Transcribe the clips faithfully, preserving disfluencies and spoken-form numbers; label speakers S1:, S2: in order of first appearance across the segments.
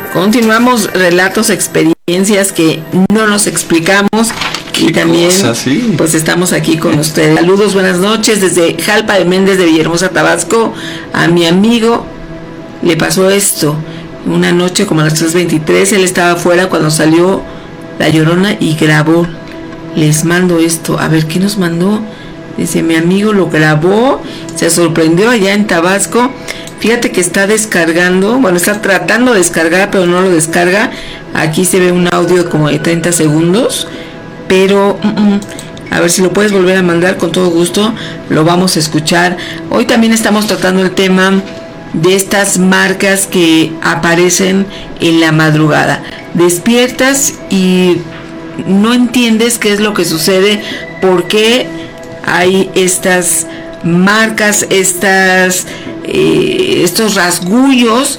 S1: Continuamos, relatos, experiencias que no nos explicamos. Y también, cosa, sí. Pues estamos aquí con ustedes. Saludos, buenas noches, desde Jalpa de Méndez de Villahermosa, Tabasco. A mi amigo le pasó esto. Una noche como a las tres veintitrés, él estaba afuera cuando salió La Llorona y grabó. Les mando esto. A ver, ¿qué nos mandó? Dice, mi amigo lo grabó, se sorprendió allá en Tabasco. Fíjate que está descargando, bueno, está tratando de descargar, pero no lo descarga. Aquí se ve un audio como de treinta segundos, pero uh-uh. a ver si lo puedes volver a mandar, con todo gusto lo vamos a escuchar. Hoy también estamos tratando el tema de estas marcas que aparecen en la madrugada. Despiertas y no entiendes qué es lo que sucede, por qué hay estas marcas, estas eh, estos rasguños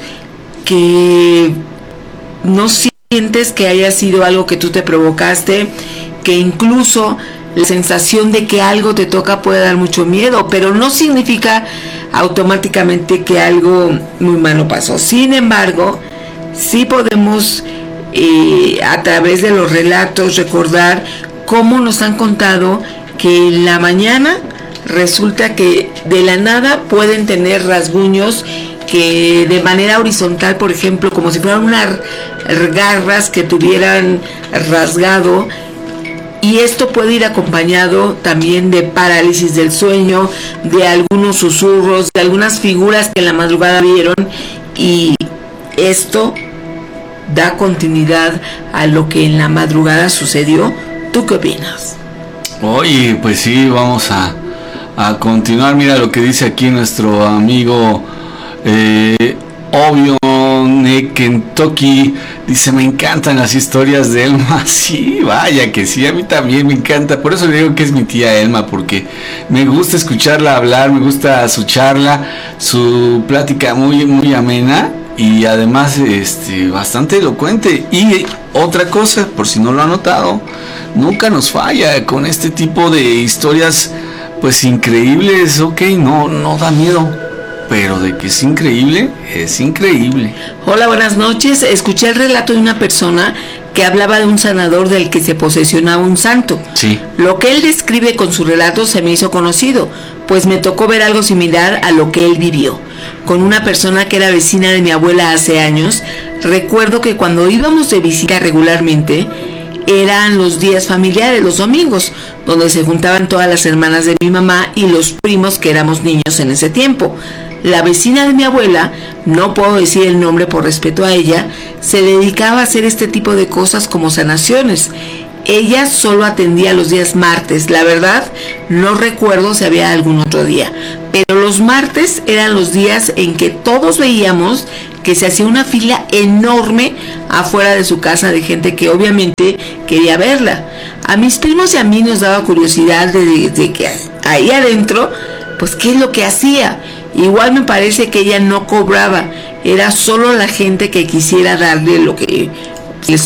S1: que no sientes que haya sido algo que tú te provocaste, que incluso la sensación de que algo te toca puede dar mucho miedo, pero no significa automáticamente que algo muy malo pasó. Sin embargo, sí podemos eh, a través de los relatos recordar cómo nos han contado que en la mañana resulta que de la nada pueden tener rasguños que de manera horizontal, por ejemplo, como si fueran unas garras que tuvieran rasgado, y esto puede ir acompañado también de parálisis del sueño, de algunos susurros, de algunas figuras que en la madrugada vieron, y esto da continuidad a lo que en la madrugada sucedió. ¿Tú qué opinas?
S2: Oye, pues sí, vamos a, a continuar. Mira lo que dice aquí nuestro amigo eh, Obvio de Kentucky. Dice, me encantan las historias de Elma. Sí, vaya que sí, a mí también me encanta. Por eso le digo que es mi tía Elma, porque me gusta escucharla hablar, me gusta su charla, su plática muy, muy amena. Y además este bastante elocuente. Y otra cosa, por si no lo han notado, nunca nos falla con este tipo de historias pues increíbles. Ok, no, no da miedo, pero de que es increíble, es increíble.
S1: Hola, buenas noches. Escuché el relato de una persona que hablaba de un sanador del que se posesionaba un santo.
S2: Sí.
S1: Lo que él describe con su relato se me hizo conocido, pues me tocó ver algo similar a lo que él vivió. Con una persona que era vecina de mi abuela hace años, recuerdo que cuando íbamos de visita regularmente, eran los días familiares, los domingos, donde se juntaban todas las hermanas de mi mamá y los primos que éramos niños en ese tiempo. La vecina de mi abuela, no puedo decir el nombre por respeto a ella, se dedicaba a hacer este tipo de cosas como sanaciones. Ella solo atendía los días martes, la verdad no recuerdo si había algún otro día, pero los martes eran los días en que todos veíamos que se hacía una fila enorme afuera de su casa de gente que obviamente quería verla. A mis primos y a mí nos daba curiosidad de, de que ahí adentro, pues qué es lo que hacía. Igual me parece que ella no cobraba, era solo la gente que quisiera darle lo que les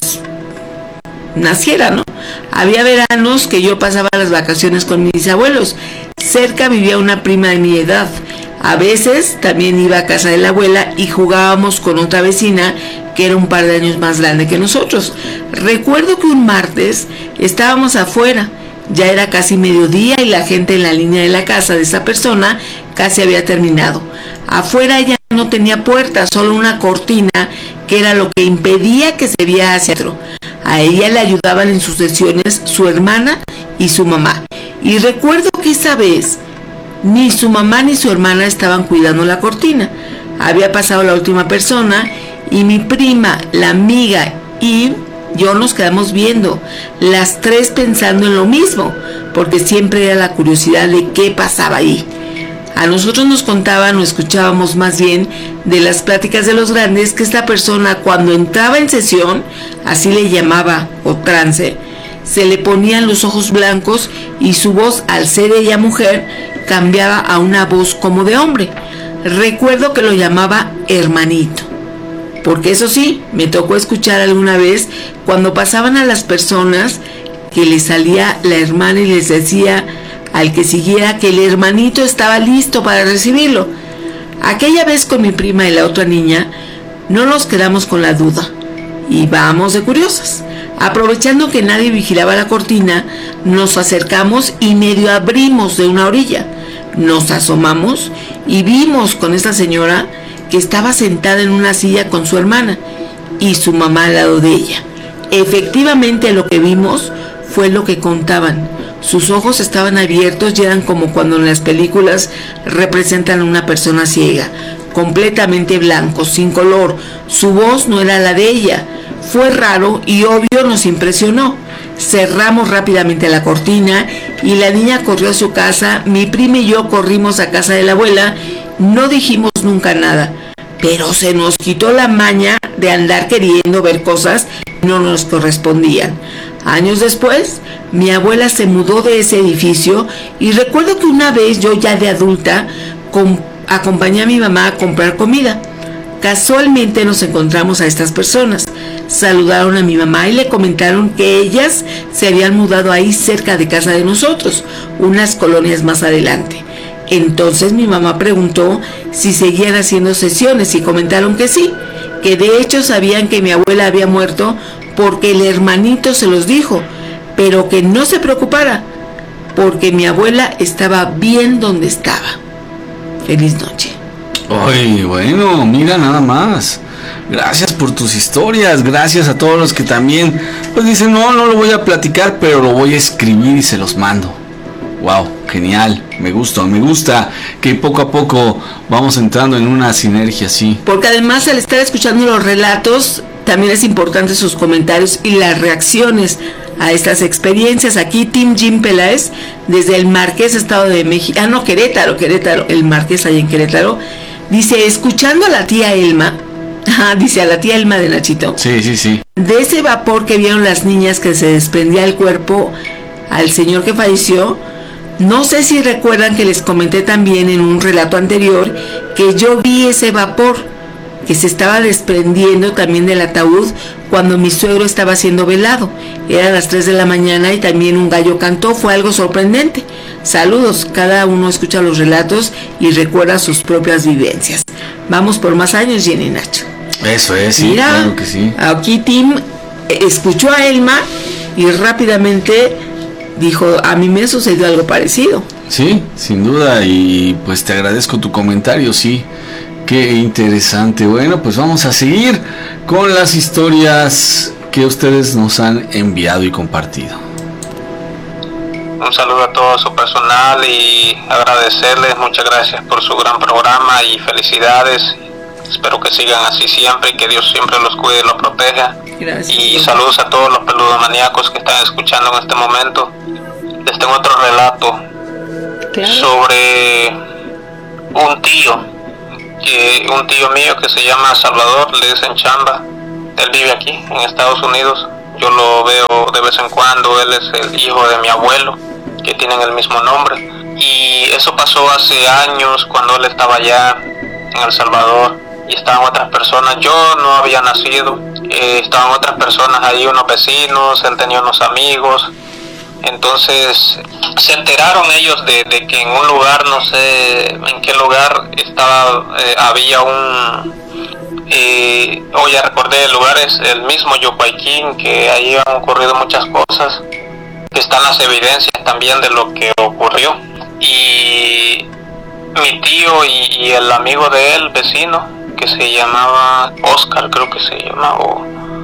S1: naciera, ¿no? Había veranos que yo pasaba las vacaciones con mis abuelos. Cerca vivía una prima de mi edad. A veces también iba a casa de la abuela y jugábamos con otra vecina que era un par de años más grande que nosotros. Recuerdo que un martes estábamos afuera, ya era casi mediodía y la gente en la línea de la casa de esa persona casi había terminado. Afuera ya no tenía puerta, solo una cortina que era lo que impedía que se viera hacia adentro. A ella le ayudaban en sus sesiones su hermana y su mamá. Y recuerdo que esa vez ni su mamá ni su hermana estaban cuidando la cortina. Había pasado la última persona y mi prima, la amiga y yo nos quedamos viendo, las tres pensando en lo mismo, porque siempre era la curiosidad de qué pasaba ahí. A nosotros nos contaban o escuchábamos más bien de las pláticas de los grandes que esta persona cuando entraba en sesión, así le llamaba, o trance, se le ponían los ojos blancos y su voz, al ser ella mujer, cambiaba a una voz como de hombre. Recuerdo que lo llamaba hermanito, porque eso sí, me tocó escuchar alguna vez cuando pasaban a las personas que les salía la hermana y les decía al que siguiera que el hermanito estaba listo para recibirlo. Aquella vez con mi prima y la otra niña, No nos quedamos con la duda y vamos de curiosas. Aprovechando que nadie vigilaba la cortina, nos acercamos y medio abrimos de una orilla. Nos asomamos y vimos con esta señora que estaba sentada en una silla con su hermana y su mamá al lado de ella. Efectivamente, lo que vimos fue lo que contaban. Sus ojos estaban abiertos y eran como cuando en las películas representan a una persona ciega, completamente blanco, sin color. Su voz no era la de ella. Fue raro y obvio nos impresionó. Cerramos rápidamente la cortina y la niña corrió a su casa. Mi prima y yo corrimos a casa de la abuela. No dijimos nunca nada, pero se nos quitó la maña de andar queriendo ver cosas que no nos correspondían. Años después, mi abuela se mudó de ese edificio y recuerdo que una vez yo, ya de adulta, com- acompañé a mi mamá a comprar comida. Casualmente nos encontramos a estas personas. Saludaron a mi mamá y le comentaron que ellas se habían mudado ahí cerca de casa de nosotros, unas colonias más adelante. Entonces mi mamá preguntó si seguían haciendo sesiones y comentaron que sí, que de hecho sabían que mi abuela había muerto porque el hermanito se los dijo, pero que no se preocupara, porque mi abuela estaba bien donde estaba. Feliz noche.
S2: Ay, bueno, mira nada más. Gracias por tus historias, gracias a todos los que también pues dicen, no, no lo voy a platicar, pero lo voy a escribir y se los mando. Wow, genial, me gusta, me gusta que poco a poco vamos entrando en una sinergia así.
S1: Porque además al estar escuchando los relatos, también es importante sus comentarios y las reacciones a estas experiencias. Aquí Tim Jim Peláez, desde el Marqués, Estado de México, ah no, Querétaro, Querétaro, el Marqués ahí en Querétaro, dice, escuchando a la tía Elma, ah, dice a la tía Elma de Nachito,
S2: sí, sí, sí,
S1: de ese vapor que vieron las niñas que se desprendía el cuerpo al señor que falleció. No sé si recuerdan que les comenté también en un relato anterior que yo vi ese vapor que se estaba desprendiendo también del ataúd cuando mi suegro estaba siendo velado. Eran las tres de la mañana y también un gallo cantó, fue algo sorprendente. Saludos, cada uno escucha los relatos y recuerda sus propias vivencias. Vamos por más años, Jenny Nacho.
S2: Eso es, sí,
S1: Mira,
S2: claro que sí.
S1: Aquí Tim escuchó a Elma y rápidamente dijo, a mí me sucedió algo parecido.
S2: Sí, sin duda, y pues te agradezco tu comentario, sí, qué interesante. Bueno, pues vamos a seguir con las historias que ustedes nos han enviado y compartido.
S3: Un saludo a todo su personal y agradecerles, muchas gracias por su gran programa y felicidades. Espero que sigan así siempre y que Dios siempre los cuide y los proteja.
S1: Gracias.
S3: Y saludos a todos los peludomaníacos que están escuchando en este momento. Les tengo otro relato claro. sobre un tío, que, un tío mío que se llama Salvador, le dicen Chamba. Él vive aquí en Estados Unidos. Yo lo veo de vez en cuando. Él es el hijo de mi abuelo, que tienen el mismo nombre. Y eso pasó hace años cuando él estaba allá en El Salvador y estaban otras personas. Yo no había nacido, eh, estaban otras personas ahí, unos vecinos, él tenía unos amigos. Entonces se enteraron ellos de, de que en un lugar, no sé en qué lugar, estaba eh, había un... Eh, oh, ya recordé el lugar, es el mismo Yocuayquín, que ahí han ocurrido muchas cosas, que están las evidencias también de lo que ocurrió. Y mi tío y, y el amigo de él, vecino, que se llamaba Oscar, creo que se llama, o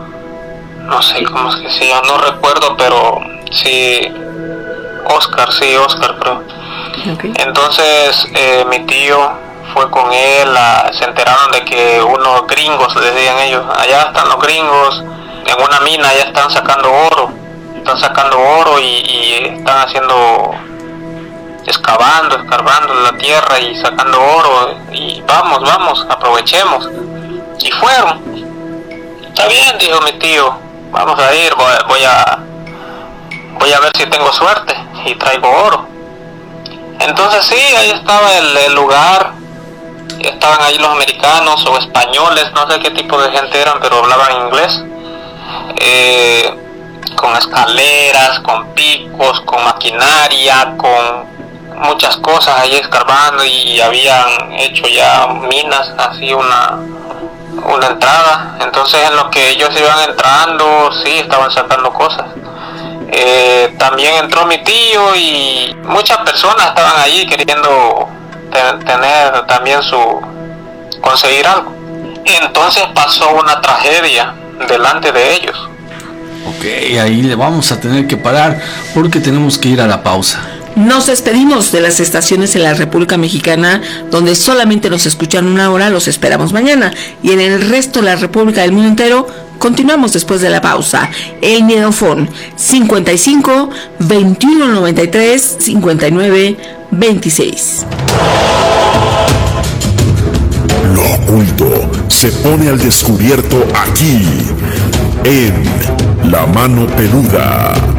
S3: no sé cómo es que se llama, no recuerdo, pero sí, Oscar, sí, Oscar creo. Okay. Entonces eh, mi tío fue con él, a, se enteraron de que unos gringos, decían ellos, allá están los gringos, en una mina, allá están sacando oro, están sacando oro y, y están haciendo, excavando, escarbando la tierra y sacando oro, y vamos, vamos, aprovechemos. Y fueron. Está bien, dijo mi tío, vamos a ir, voy, voy a voy a ver si tengo suerte y traigo oro. Entonces sí, ahí estaba el, el lugar. Estaban ahí los americanos o españoles, no sé qué tipo de gente eran, pero hablaban inglés, eh, con escaleras, con picos, con maquinaria, con muchas cosas ahí escarbando, y habían hecho ya minas, así una una entrada. Entonces en lo que ellos iban entrando, sí, estaban sacando cosas. Eh, también entró mi tío y muchas personas estaban allí queriendo te- tener también su, conseguir algo. Entonces pasó una tragedia delante de ellos.
S2: Ok, ahí le vamos a tener que parar porque tenemos que ir a la pausa.
S1: Nos despedimos de las estaciones en la República Mexicana donde solamente nos escuchan una hora. Los esperamos mañana, y en el resto de la República del mundo entero continuamos después de la pausa. El Miedofón cincuenta y cinco, veintiuno noventa y tres, cincuenta y nueve, veintiséis.
S4: Lo oculto se pone al descubierto aquí en La Mano Peluda.